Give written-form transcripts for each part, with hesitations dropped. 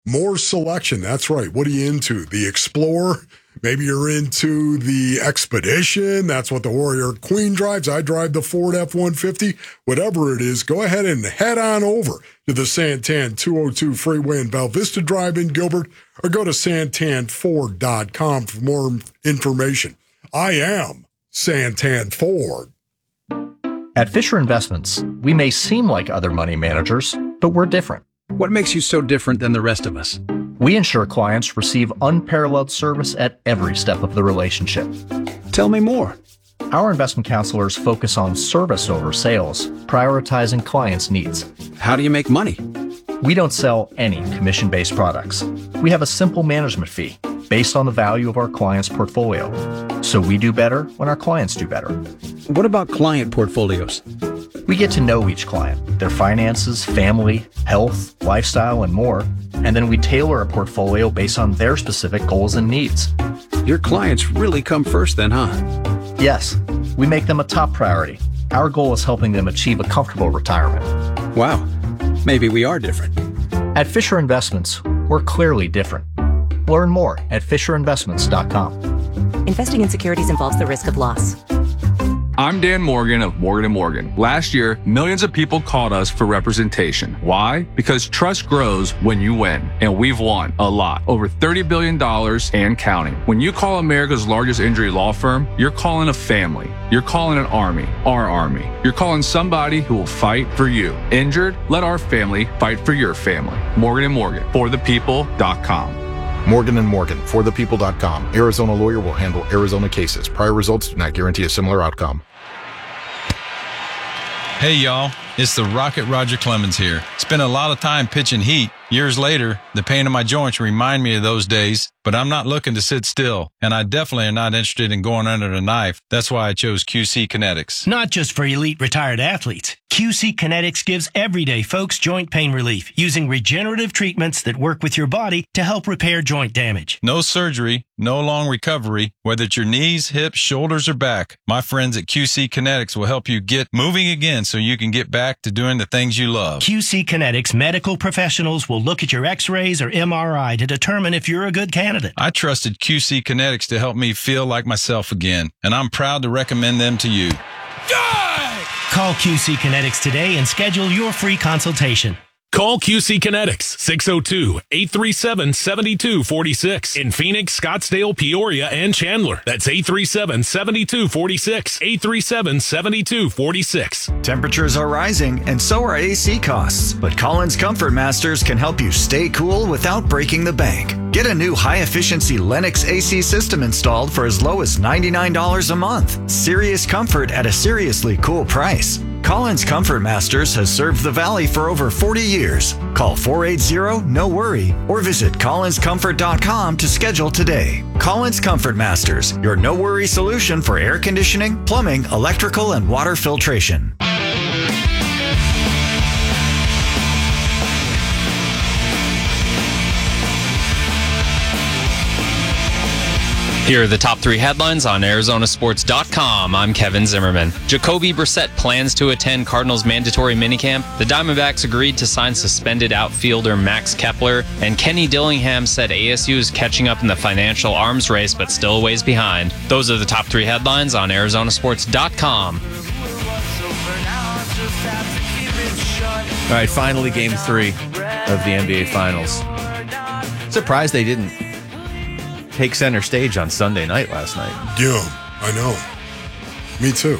More selection. That's right. What are you into? The Explorer? Maybe you're into the Expedition. That's what the Warrior Queen drives. I drive the Ford F-150. Whatever it is, go ahead and head on over to the Santan 202 Freeway in Bella Vista Drive in Gilbert, or go to santanford.com for more information. I am Santan Ford. At Fisher Investments, we may seem like other money managers, but we're different. What makes you so different than the rest of us? We ensure clients receive unparalleled service at every step of the relationship. Tell me more. Our investment counselors focus on service over sales, prioritizing clients' needs. How do you make money? We don't sell any commission-based products. We have a simple management fee based on the value of our client's portfolio. So we do better when our clients do better. What about client portfolios? We get to know each client, their finances, family, health, lifestyle, and more, and then we tailor a portfolio based on their specific goals and needs. Your clients really come first then, huh? Yes, we make them a top priority. Our goal is helping them achieve a comfortable retirement. Wow, maybe we are different. At Fisher Investments, we're clearly different. Learn more at FisherInvestments.com. Investing in securities involves the risk of loss. I'm Dan Morgan of Morgan & Morgan. Last year, millions of people called us for representation. Why? Because trust grows when you win, and we've won a lot. Over $30 billion and counting. When you call America's largest injury law firm, you're calling a family. You're calling an army, our army. You're calling somebody who will fight for you. Injured? Let our family fight for your family. Morgan & Morgan, forthepeople.com. Morgan & Morgan, forthepeople.com. Arizona lawyer will handle Arizona cases. Prior results do not guarantee a similar outcome. Hey y'all, it's the Rocket Roger Clemens here. Spent a lot of time pitching heat. Years later, the pain in my joints remind me of those days, but I'm not looking to sit still, and I definitely am not interested in going under the knife. That's why I chose QC Kinetics. Not just for elite retired athletes. QC Kinetics gives everyday folks joint pain relief using regenerative treatments that work with your body to help repair joint damage. No surgery, no long recovery, whether it's your knees, hips, shoulders, or back. My friends at QC Kinetics will help you get moving again so you can get back to doing the things you love. QC Kinetics medical professionals will look at your x-rays or MRI to determine if you're a good candidate. I trusted QC Kinetics to help me feel like myself again, and I'm proud to recommend them to you. Call QC Kinetics today and schedule your free consultation. Call QC Kinetics, 602-837-7246. In Phoenix, Scottsdale, Peoria, and Chandler. That's 837-7246. 837-7246. Temperatures are rising, and so are AC costs. But Collins Comfort Masters can help you stay cool without breaking the bank. Get a new high-efficiency Lennox AC system installed for as low as $99 a month. Serious comfort at a seriously cool price. Collins Comfort Masters has served the Valley for over 40 years. Call 480-NO-WORRY or visit collinscomfort.com to schedule today. Collins Comfort Masters, your no-worry solution for air conditioning, plumbing, electrical, and water filtration. Here are the top three headlines on Arizonasports.com. I'm Kevin Zimmerman. Jacoby Brissett plans to attend Cardinals mandatory minicamp. The Diamondbacks agreed to sign suspended outfielder Max Kepler. And Kenny Dillingham said ASU is catching up in the financial arms race, but still a ways behind. Those are the top three headlines on Arizonasports.com. All right, finally game 3 of the NBA Finals. Surprised they didn't take center stage on Sunday night last night. Yeah, I know. Me too.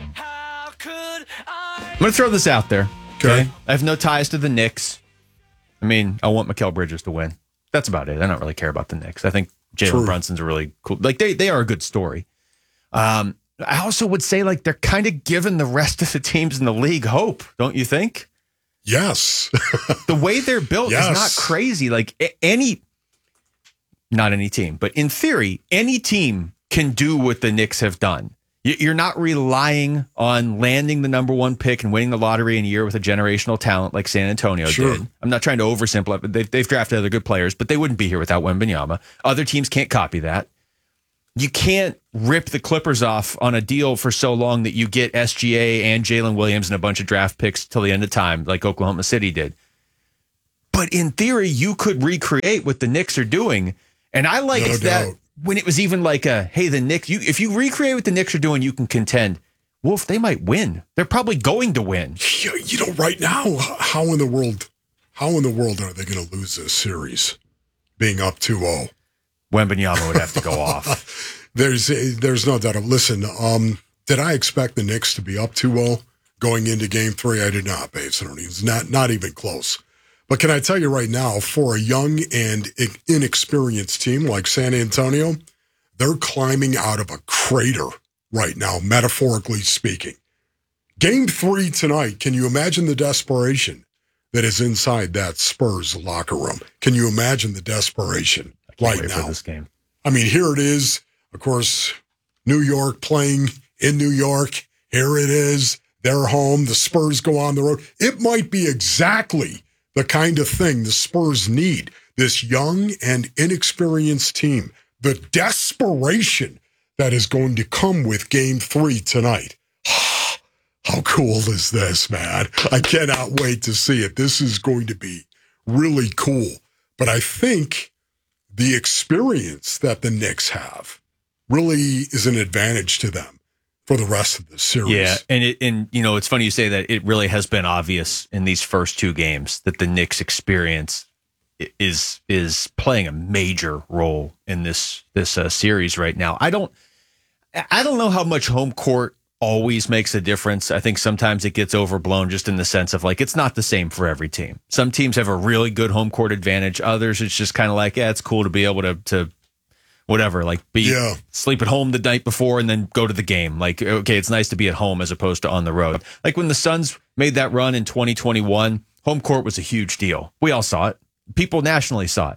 I'm going to throw this out there. Okay. I have no ties to the Knicks. I mean, I want Mikal Bridges to win. That's about it. I don't really care about the Knicks. I think Jalen Brunson's a really cool. Like, they are a good story. I also would say, like, they're kind of giving the rest of the teams in the league hope, don't you think? Yes. The way they're built is not crazy. Like, not any team, but in theory, any team can do what the Knicks have done. You're not relying on landing the number 1 pick and winning the lottery in a year with a generational talent like San Antonio did. I'm not trying to oversimplify it. They've drafted other good players, but they wouldn't be here without Wembanyama. Other teams can't copy that. You can't rip the Clippers off on a deal for so long that you get SGA and Jalen Williams and a bunch of draft picks till the end of time, like Oklahoma City did. But in theory, you could recreate what the Knicks are doing. And I like that when it was even like hey, the Knicks, if you recreate what the Knicks are doing, you can contend. Wolf, they might win. They're probably going to win. Right now, how in the world are they going to lose this series being up 2-0? Wembanyama would have to go off. There's no doubt. Listen, did I expect the Knicks to be up 2-0 going into Game 3? I did not, Basinonians. Not even close. But can I tell you right now, for a young and inexperienced team like San Antonio, they're climbing out of a crater right now, metaphorically speaking. Game 3 tonight, can you imagine the desperation that is inside that Spurs locker room? Can you imagine the desperation right now? For this game. I mean, here it is. Of course, New York playing in New York. Here it is. They're home. The Spurs go on the road. It might be exactly the kind of thing the Spurs need. This young and inexperienced team. The desperation that is going to come with Game 3 tonight. How cool is this, man? I cannot wait to see it. This is going to be really cool. But I think the experience that the Knicks have really is an advantage to them for the rest of the series. Yeah, and it's funny you say that. It really has been obvious in these first 2 games that the Knicks experience is playing a major role in this series right now. I don't know how much home court always makes a difference. I think sometimes it gets overblown just in the sense of like, it's not the same for every team. Some teams have a really good home court advantage. Others, it's just kind of like, it's cool to be able to whatever, like sleep at home the night before and then go to the game. Like, okay, it's nice to be at home as opposed to on the road. Like when the Suns made that run in 2021, home court was a huge deal. We all saw it. People nationally saw it.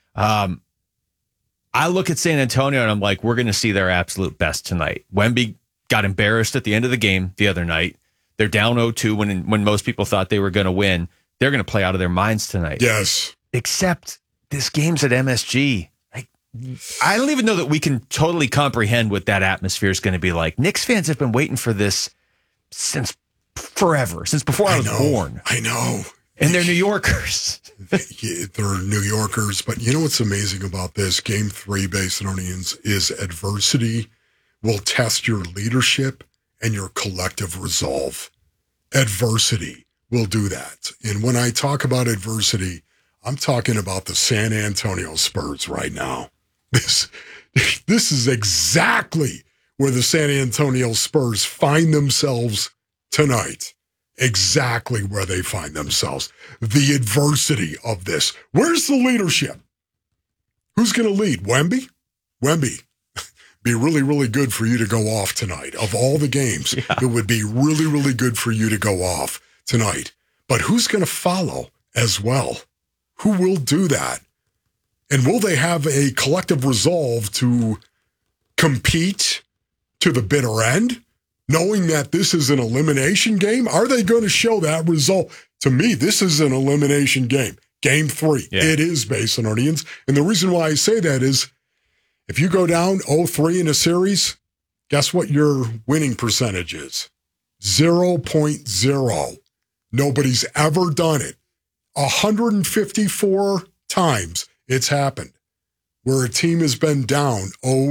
I look at San Antonio and I'm like, we're going to see their absolute best tonight. Wemby got embarrassed at the end of the game the other night. They're down 0-2 when most people thought they were going to win. They're going to play out of their minds tonight. Yes. Except this game's at MSG. Like, I don't even know that we can totally comprehend what that atmosphere is going to be like. Knicks fans have been waiting for this since forever, since before I was born. I know. And they're New Yorkers. They're New Yorkers. But you know what's amazing about this? Game 3, Basinonians, is adversity will test your leadership and your collective resolve. Adversity will do that. And when I talk about adversity, I'm talking about the San Antonio Spurs right now. This is exactly where the San Antonio Spurs find themselves tonight. Exactly where they find themselves. The adversity of this. Where's the leadership? Who's going to lead? Wemby? Wemby. Be really, really good for you to go off tonight. Of all the games, it would be really, really good for you to go off tonight. But who's going to follow as well? Who will do that? And will they have a collective resolve to compete to the bitter end? Knowing that this is an elimination game, are they going to show that result? To me, this is an elimination game. Game 3. Yeah. It is, Basinonians. And the reason why I say that is if you go down 0-3 in a series, guess what your winning percentage is? 0.0. Nobody's ever done it. 154 times it's happened where a team has been down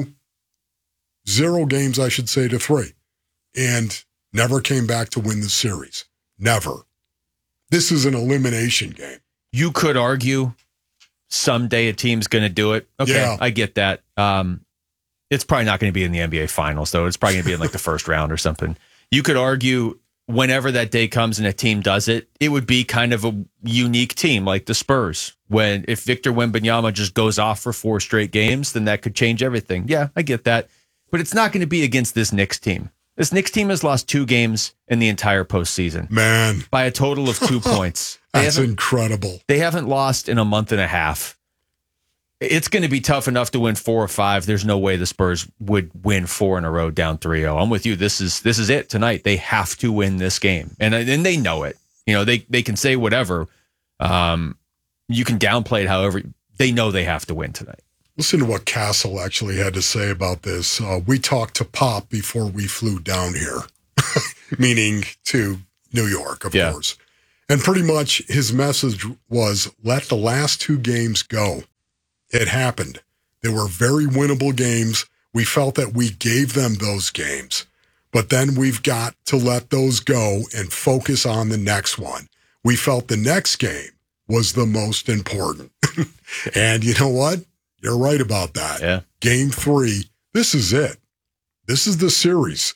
0 games, I should say, to 3. And never came back to win the series. Never. This is an elimination game. You could argue someday a team's going to do it. Okay, yeah. I get that. It's probably not going to be in the NBA Finals, though. It's probably going to be in like the first round or something. You could argue whenever that day comes and a team does it, it would be kind of a unique team like the Spurs. If Victor Wembanyama just goes off for 4 straight games, then that could change everything. Yeah, I get that. But it's not going to be against this Knicks team. This Knicks team has lost 2 games in the entire postseason. Man. By a total of 2 points. That's incredible. They haven't lost in a month and a half. It's going to be tough enough to win 4 or 5. There's no way the Spurs would win 4 in a row down 3-0. I'm with you. This is it tonight. They have to win this game. And they know it. You know, they can say whatever. You can downplay it however. They know they have to win tonight. Listen to what Castle actually had to say about this. We talked to Pop before we flew down here, meaning to New York, of course. And pretty much his message was, let the last 2 games go. It happened. They were very winnable games. We felt that we gave them those games. But then we've got to let those go and focus on the next one. We felt the next game was the most important. And you know what? You're right about that. Yeah. Game 3, this is it. This is the series.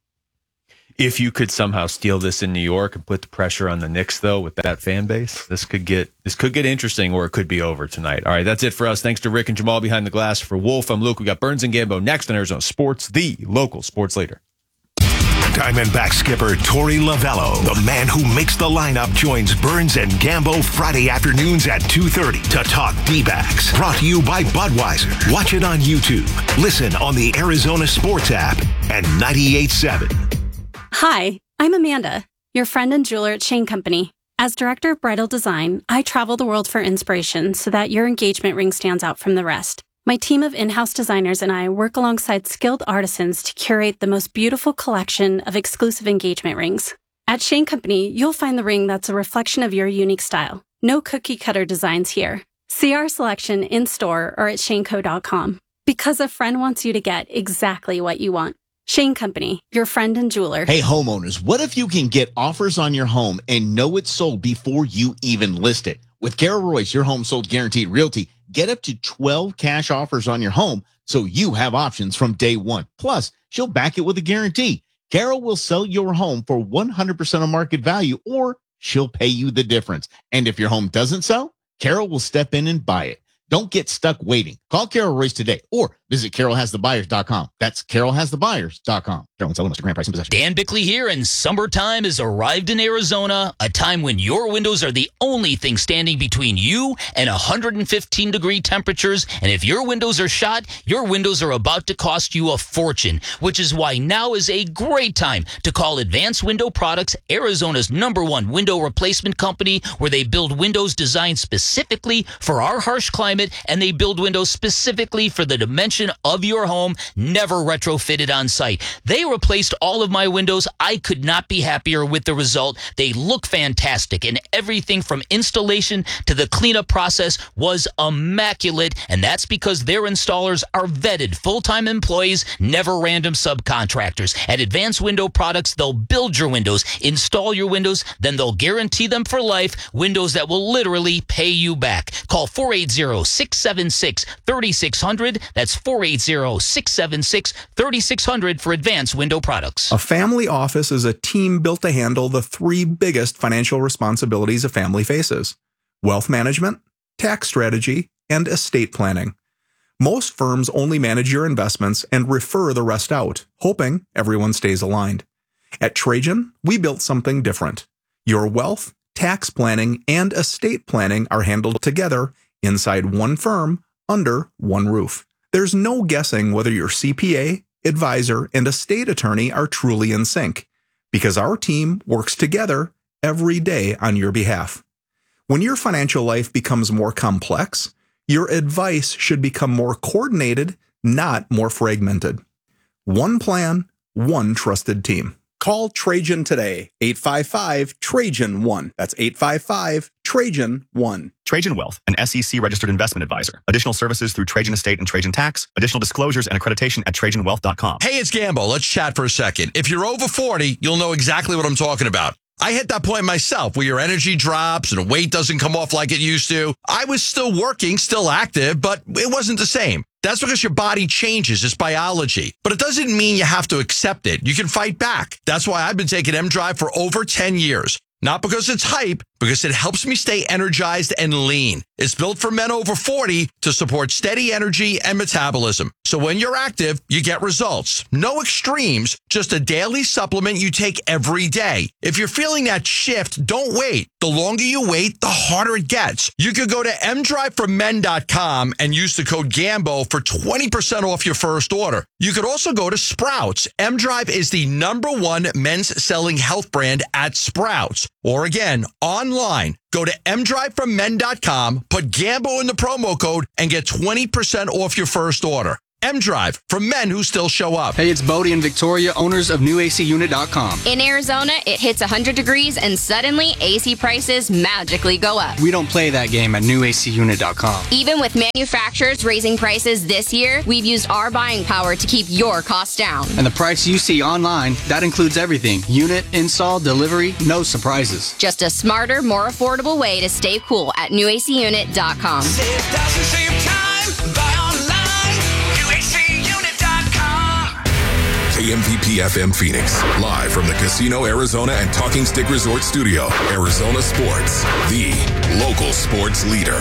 If you could somehow steal this in New York and put the pressure on the Knicks, though, with that fan base, this could get interesting, or it could be over tonight. All right, that's it for us. Thanks to Rick and Jamal behind the glass. For Wolf, I'm Luke. We got Burns and Gambo next on Arizona Sports, the local sports leader. Diamondback skipper Torey Lovello, the man who makes the lineup, joins Burns and Gambo Friday afternoons at 2:30 to talk D-backs. Brought to you by Budweiser. Watch it on YouTube. Listen on the Arizona Sports app and 98.7. Hi, I'm Amanda, your friend and jeweler at Shane Company. As director of bridal design, I travel the world for inspiration so that your engagement ring stands out from the rest. My team of in-house designers and I work alongside skilled artisans to curate the most beautiful collection of exclusive engagement rings. At Shane Company, you'll find the ring that's a reflection of your unique style. No cookie-cutter designs here. See our selection in-store or at shaneco.com. Because a friend wants you to get exactly what you want. Shane Company, your friend and jeweler. Hey, homeowners, what if you can get offers on your home and know it's sold before you even list it? With Carol Royce, your home sold guaranteed realty, get up to 12 cash offers on your home so you have options from day one. Plus, she'll back it with a guarantee. Carol will sell your home for 100% of market value, or she'll pay you the difference. And if your home doesn't sell, Carol will step in and buy it. Don't get stuck waiting. Call Carol Royce today or visit carolhasthebuyers.com. That's carolhasthebuyers.com. Carol and seller must grant price and possession. Dan Bickley here, and summertime has arrived in Arizona, a time when your windows are the only thing standing between you and 115-degree temperatures. And if your windows are shot, your windows are about to cost you a fortune, which is why now is a great time to call Advanced Window Products, Arizona's #1 window replacement company, where they build windows designed specifically for our harsh climate, and they build windows specifically for the dimension of your home, never retrofitted on site. They replaced all of my windows. I could not be happier with the result. They look fantastic, and everything from installation to the cleanup process was immaculate, and that's because their installers are vetted full-time employees, never random subcontractors. At Advanced Window Products, they'll build your windows, install your windows, then they'll guarantee them for life, windows that will literally pay you back. Call 480-676-3600. That's 480-676-3600 for Advanced Window Products. A family office is a team built to handle the 3 biggest financial responsibilities a family faces: wealth management, tax strategy, and estate planning. Most firms only manage your investments and refer the rest out, hoping everyone stays aligned. At Trajan, we built something different. Your wealth, tax planning, and estate planning are handled together inside one firm, under one roof. There's no guessing whether your CPA, advisor, and estate attorney are truly in sync, because our team works together every day on your behalf. When your financial life becomes more complex, your advice should become more coordinated, not more fragmented. One plan, one trusted team. Call Trajan today, 855-TRAJAN-1. That's 855-TRAJAN-1. Trajan Wealth, an SEC-registered investment advisor. Additional services through Trajan Estate and Trajan Tax. Additional disclosures and accreditation at TrajanWealth.com. Hey, it's Gambo. Let's chat for a second. If you're over 40, you'll know exactly what I'm talking about. I hit that point myself where your energy drops and weight doesn't come off like it used to. I was still working, still active, but it wasn't the same. That's because your body changes. It's biology. But it doesn't mean you have to accept it. You can fight back. That's why I've been taking M-Drive for over 10 years. Not because it's hype, because it helps me stay energized and lean. It's built for men over 40 to support steady energy and metabolism. So when you're active, you get results. No extremes, just a daily supplement you take every day. If you're feeling that shift, don't wait. The longer you wait, the harder it gets. You could go to mdriveformen.com and use the code GAMBO for 20% off your first order. You could also go to Sprouts. M-Drive is the #1 men's selling health brand at Sprouts. Or again, online. Go to mdriveformen.com, put GAMBO in the promo code, and get 20% off your first order. M-Drive for men who still show up. Hey, it's Bodie and Victoria, owners of NewACUnit.com. In Arizona, it hits 100 degrees and suddenly AC prices magically go up. We don't play that game at NewACUnit.com. Even with manufacturers raising prices this year, we've used our buying power to keep your costs down. And the price you see online, that includes everything. Unit, install, delivery, no surprises. Just a smarter, more affordable way to stay cool at NewACUnit.com. Save thousands, save time, buy online, NewACUnit.com. KMPP FM Phoenix, live from the Casino Arizona and Talking Stick Resort Studio. Arizona Sports, the local sports leader.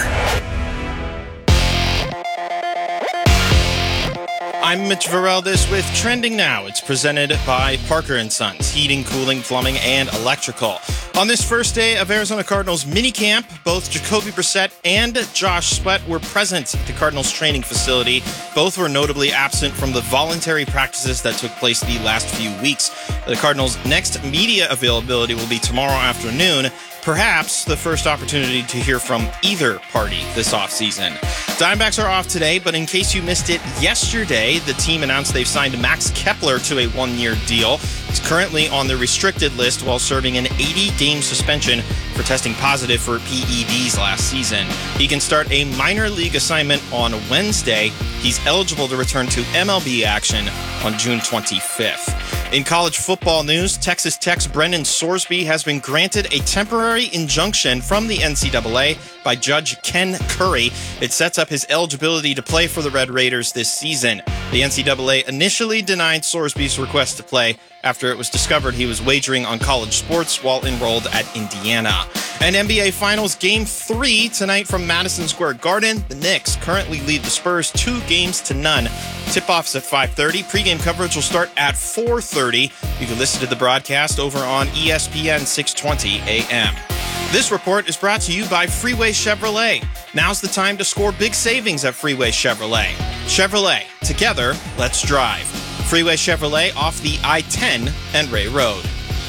I'm Mitch Vareldes with Trending Now. It's presented by Parker & Sons, heating, cooling, plumbing, and electrical. On this first day of Arizona Cardinals minicamp, both Jacoby Brissett and Josh Sweat were present at the Cardinals training facility. Both were notably absent from the voluntary practices that took place the last few weeks. The Cardinals' next media availability will be tomorrow afternoon. Perhaps the first opportunity to hear from either party this offseason. Diamondbacks are off today, but in case you missed it yesterday, the team announced they've signed Max Kepler to a one-year deal. He's currently on the restricted list while serving an 80-game suspension for testing positive for PEDs last season. He can start a minor league assignment on Wednesday. He's eligible to return to MLB action on June 25th. In college football news, Texas Tech's Brendan Sorsby has been granted a temporary injunction from the NCAA by Judge Ken Curry. It sets up his eligibility to play for the Red Raiders this season. The NCAA initially denied Sorsby's request to play after it was discovered he was wagering on college sports while enrolled at Indiana. And NBA Finals Game 3 tonight from Madison Square Garden. The Knicks currently lead the Spurs 2-0. Tip-offs at 5:30. Pre-game coverage will start at 4:30. You can listen to the broadcast over on ESPN 620 AM. This report is brought to you by Freeway Chevrolet. Now's the time to score big savings at Freeway Chevrolet. Chevrolet, together, let's drive. Freeway Chevrolet off the I-10 and Ray Road.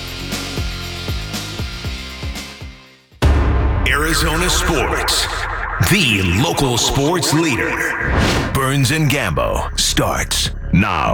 Arizona Sports, the local sports leader. Burns and Gambo starts now.